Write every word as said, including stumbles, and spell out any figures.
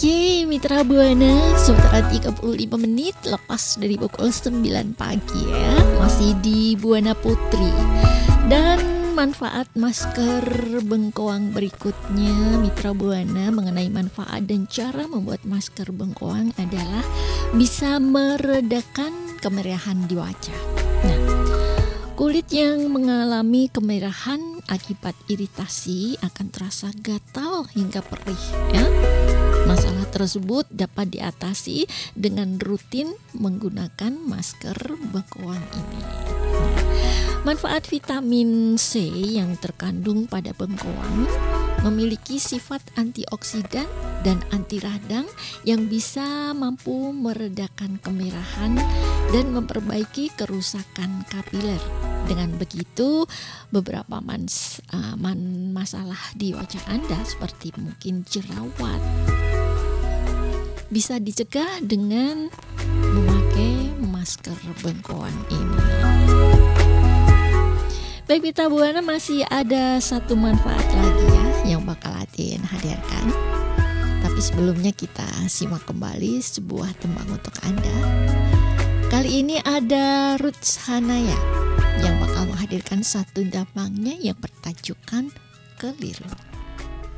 Oke, Mitra Buana, sementara tiga puluh lima menit lepas dari pukul sembilan pagi ya. Masih di Buana Putri. Dan manfaat masker bengkoang berikutnya Mitra Buana mengenai manfaat dan cara membuat masker bengkoang adalah bisa meredakan kemerahan di wajah. Nah, kulit yang mengalami kemerahan akibat iritasi akan terasa gatal hingga perih ya. Masalah tersebut dapat diatasi dengan rutin menggunakan masker bengkoang ini. Manfaat vitamin C yang terkandung pada bengkoang memiliki sifat antioksidan dan anti radang yang bisa mampu meredakan kemerahan dan memperbaiki kerusakan kapiler. Dengan begitu, beberapa mans, uh, man, masalah di wajah Anda seperti mungkin jerawat bisa dicegah dengan memakai masker bengkoang ini. Baik Mitra Buana, masih ada satu manfaat lagi ya yang bakal Adin hadirkan. Tapi sebelumnya kita simak kembali sebuah tembang untuk Anda. Kali ini ada Ruth Hanaya yang bakal menghadirkan satu tembangnya yang bertajukan Keliru.